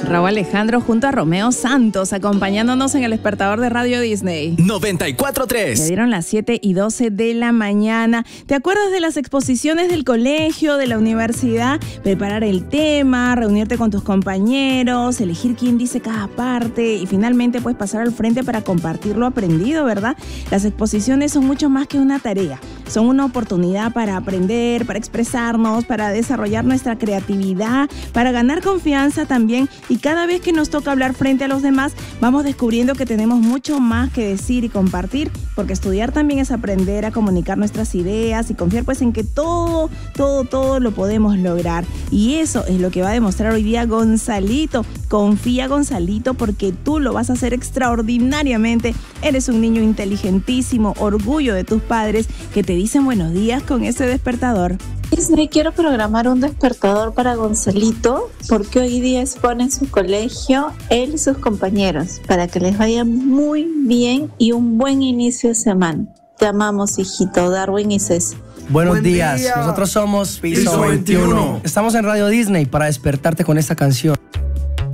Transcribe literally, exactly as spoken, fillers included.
Raúl Alejandro junto a Romeo Santos, acompañándonos en el despertador de Radio Disney. noventa y cuatro punto tres. Le dieron las siete y doce de la mañana. ¿Te acuerdas de las exposiciones del colegio, de la universidad? Preparar el tema, reunirte con tus compañeros, elegir quién dice cada parte y finalmente pues pasar al frente para compartir lo aprendido, ¿verdad? Las exposiciones son mucho más que una tarea. Son una oportunidad para aprender, para expresarnos, para desarrollar nuestra creatividad, para ganar confianza también. Y cada vez que nos toca hablar frente a los demás, vamos descubriendo que tenemos mucho más que decir y compartir, porque estudiar también es aprender a comunicar nuestras ideas y confiar pues en que todo, todo, todo lo podemos lograr. Y eso es lo que va a demostrar hoy día Gonzalito. Confía, Gonzalito, porque tú lo vas a hacer extraordinariamente. Eres un niño inteligentísimo, orgullo de tus padres que te dicen buenos días con ese despertador. Disney, quiero programar un despertador para Gonzalito porque hoy día expone en su colegio él y sus compañeros para que les vaya muy bien y un buen inicio de semana. Te amamos, hijito. Darwin y Ceci. Buenos Buen días, día. nosotros somos Piso veintiuno. Estamos en Radio Disney para despertarte con esta canción.